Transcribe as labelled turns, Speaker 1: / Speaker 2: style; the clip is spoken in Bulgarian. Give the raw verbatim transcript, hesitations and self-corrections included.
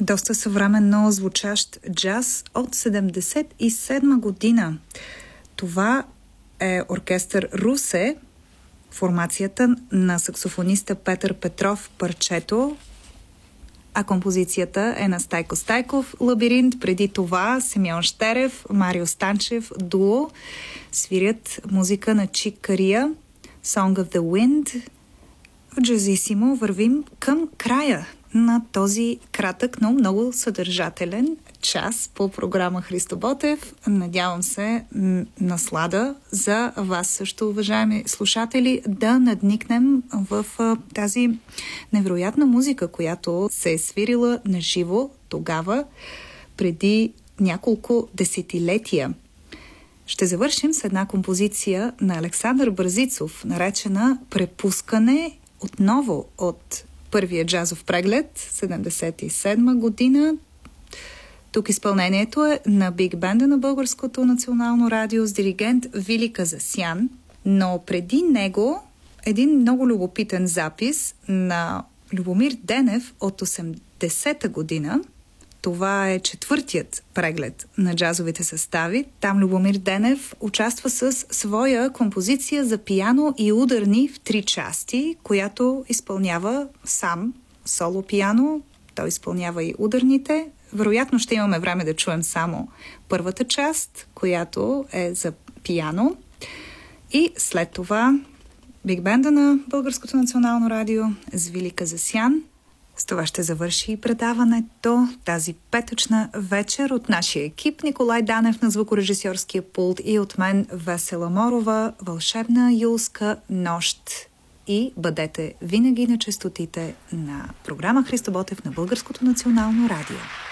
Speaker 1: доста съвременно звучащ джаз от седемдесет и седма година. Това е оркестър Русе, формацията на саксофониста Петър Петров парчето, а композицията е на Стайко Стайков, Лабиринт. Преди това Симеон Щерев, Марио Станчев, дуо свирят музика на Чик Кария, Song of the Wind. В Джазисимо вървим към края на този кратък, но много съдържателен час по програма Христо Ботев. Надявам се наслада за вас също, уважаеми слушатели, да надникнем в тази невероятна музика, която се е свирила на живо тогава, преди няколко десетилетия. Ще завършим с една композиция на Александър Бързицов, наречена "Препускане", отново от първия джазов преглед, седемдесет и седма година. Тук изпълнението е на биг бенда на Българското национално радио с диригент Вили Казасян, но преди него един много любопитен запис на Любомир Денев от осемдесета година. Това е четвъртият преглед на джазовите състави. Там Любомир Денев участва с своя композиция за пиано и ударни в три части, която изпълнява сам соло пиано. Той изпълнява и ударните. Вероятно ще имаме време да чуем само първата част, която е за пиано. И след това биг бенда на Българското национално радио с Вили Казасян. С това ще завърши и предаването тази петъчна вечер от нашия екип. Николай Данев на звукорежисьорския пулт и от мен Весела Морова. Вълшебна юлска нощ. И бъдете винаги на честотите на програма Христо Ботев на Българското национално радио.